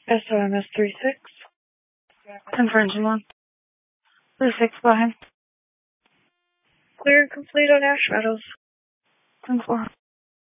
SOMS 36. Confirm 1. 36, go ahead. Clear and complete on Ash Meadows. 10-4.